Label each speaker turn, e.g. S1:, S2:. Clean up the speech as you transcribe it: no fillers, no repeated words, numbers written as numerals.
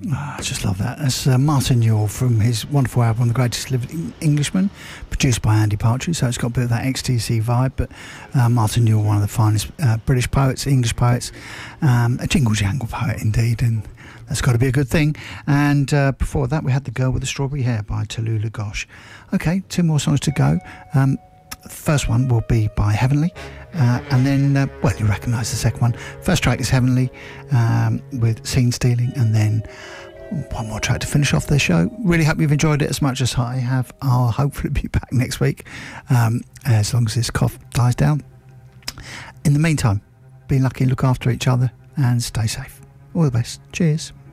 S1: I just love that. That's Martin Newell from his wonderful album The Greatest Living Englishman, produced by Andy Partridge, so it's got a bit of that XTC vibe, but Martin Newell, one of the finest British poets, English poets, a jingle jangle poet indeed, and that's got to be a good thing. And before that we had The Girl with the Strawberry Hair by Tallulah Gosh. Okay, 2 more songs to go. The first one will be by Heavenly, and then, well, you recognise the second one. First track is Heavenly with Scene Stealing, and then one more track to finish off the show. Really hope you've enjoyed it as much as I have. I'll hopefully be back next week, as long as this cough dies down. In the meantime, be lucky, look after each other, and stay safe. All the best. Cheers.